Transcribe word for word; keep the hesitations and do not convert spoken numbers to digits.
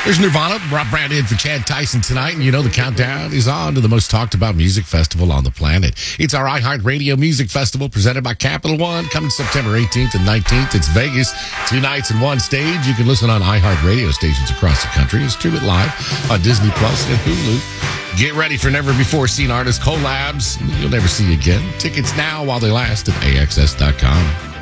There's Nirvana, brought brand in for Chad Tyson tonight, and you know the countdown is on to the most talked about music festival on the planet. It's our iHeartRadio Music Festival presented by Capital One, coming September eighteenth and nineteenth. It's Vegas, two nights and one stage. You can listen on iHeartRadio stations across the country and stream it live on Disney Plus and Hulu. Get ready for never-before-seen artist collabs you'll never see again. Tickets now while they last at A X S dot com.